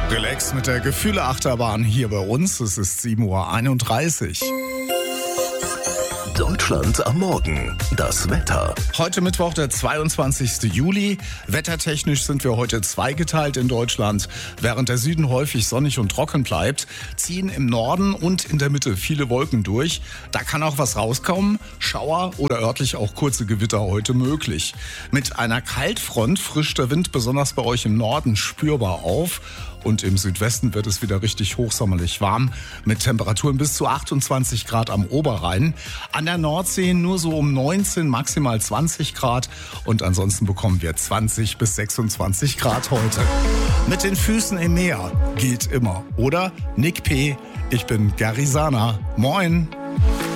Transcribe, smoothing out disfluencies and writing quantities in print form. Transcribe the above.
Relax mit der Gefühle-Achterbahn hier bei uns. Es ist 7:31 Uhr. Deutschland am Morgen. Das Wetter. Heute Mittwoch, der 22. Juli. Wettertechnisch sind wir heute zweigeteilt in Deutschland. Während der Süden häufig sonnig und trocken bleibt, ziehen im Norden und in der Mitte viele Wolken durch. Da kann auch was rauskommen. Schauer oder örtlich auch kurze Gewitter heute möglich. Mit einer Kaltfront frischt der Wind besonders bei euch im Norden spürbar auf. Und im Südwesten wird es wieder richtig hochsommerlich warm mit Temperaturen bis zu 28 Grad am Oberrhein. An der Nordsee nur so um 19, maximal 20 Grad. Und ansonsten bekommen wir 20 bis 26 Grad heute. Mit den Füßen im Meer geht immer, oder? Nick P., ich bin Gary Sana. Moin!